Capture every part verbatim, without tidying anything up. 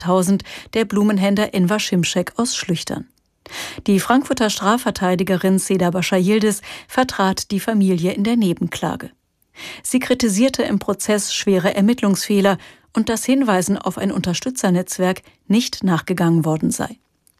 tausend der Blumenhändler Enver Şimşek aus Schlüchtern. Die Frankfurter Strafverteidigerin Seda Bascha Yildiz vertrat die Familie in der Nebenklage. Sie kritisierte im Prozess schwere Ermittlungsfehler und dass Hinweisen auf ein Unterstützernetzwerk nicht nachgegangen worden sei.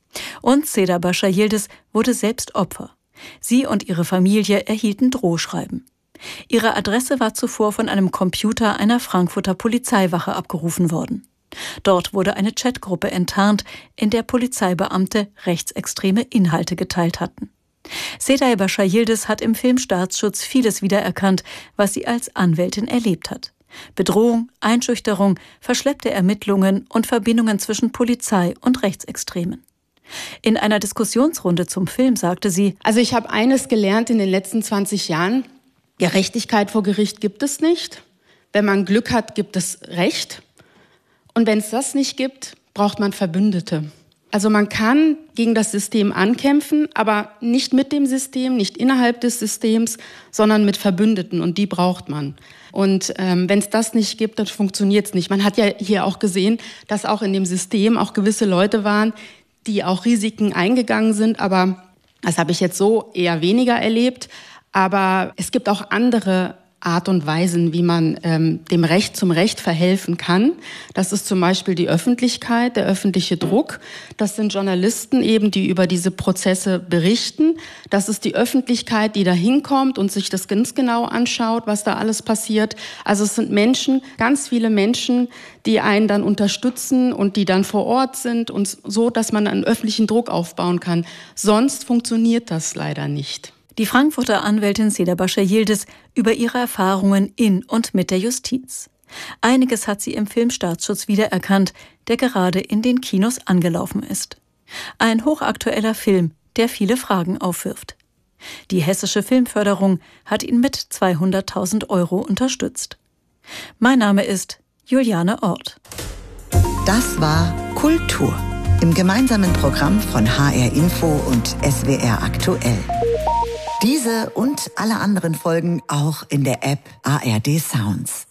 Und Seda Bascha Yildiz wurde selbst Opfer. Sie und ihre Familie erhielten Drohschreiben. Ihre Adresse war zuvor von einem Computer einer Frankfurter Polizeiwache abgerufen worden. Dort wurde eine Chatgruppe enttarnt, in der Polizeibeamte rechtsextreme Inhalte geteilt hatten. Seda Bascha Yildiz hat im Film Staatsschutz vieles wiedererkannt, was sie als Anwältin erlebt hat. Bedrohung, Einschüchterung, verschleppte Ermittlungen und Verbindungen zwischen Polizei und Rechtsextremen. In einer Diskussionsrunde zum Film sagte sie: Also ich habe eines gelernt in den letzten zwanzig Jahren. Gerechtigkeit vor Gericht gibt es nicht. Wenn man Glück hat, gibt es Recht. Und wenn es das nicht gibt, braucht man Verbündete. Also man kann gegen das System ankämpfen, aber nicht mit dem System, nicht innerhalb des Systems, sondern mit Verbündeten. Und die braucht man. Und ähm, wenn es das nicht gibt, dann funktioniert es nicht. Man hat ja hier auch gesehen, dass auch in dem System auch gewisse Leute waren, die auch Risiken eingegangen sind. Aber das habe ich jetzt so eher weniger erlebt. Aber es gibt auch andere Art und Weisen, wie man ähm, dem Recht zum Recht verhelfen kann. Das ist zum Beispiel die Öffentlichkeit, der öffentliche Druck. Das sind Journalisten eben, die über diese Prozesse berichten. Das ist die Öffentlichkeit, die da hinkommt und sich das ganz genau anschaut, was da alles passiert. Also es sind Menschen, ganz viele Menschen, die einen dann unterstützen und die dann vor Ort sind und so, dass man einen öffentlichen Druck aufbauen kann. Sonst funktioniert das leider nicht. Die Frankfurter Anwältin Seda Bascha Yildiz über ihre Erfahrungen in und mit der Justiz. Einiges hat sie im Film Staatsschutz wiedererkannt, der gerade in den Kinos angelaufen ist. Ein hochaktueller Film, der viele Fragen aufwirft. Die hessische Filmförderung hat ihn mit zweihunderttausend Euro unterstützt. Mein Name ist Juliane Ort. Das war Kultur im gemeinsamen Programm von H R Info und S W R Aktuell. Diese und alle anderen Folgen auch in der App A R D Sounds.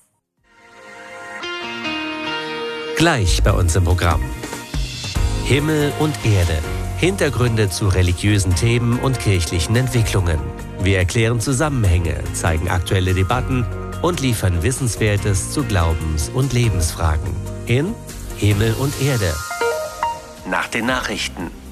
Gleich bei uns im Programm. Himmel und Erde. Hintergründe zu religiösen Themen und kirchlichen Entwicklungen. Wir erklären Zusammenhänge, zeigen aktuelle Debatten und liefern Wissenswertes zu Glaubens- und Lebensfragen. In Himmel und Erde. Nach den Nachrichten.